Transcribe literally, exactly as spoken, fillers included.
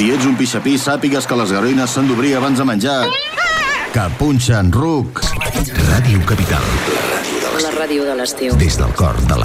Si ets un pixapí, sàpigues que les garoines s'han d'obrir abans de menjar. Que punxen, ruc. Ràdio Capital. La ràdio de l'estiu. Des del cor de la